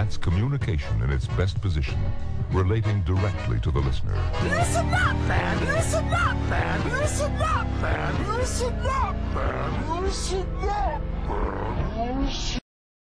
That's communication in its best position, relating directly to the listener. Listen up, man! Listen up, man! Listen up, man! Listen up, man! Listen up, man!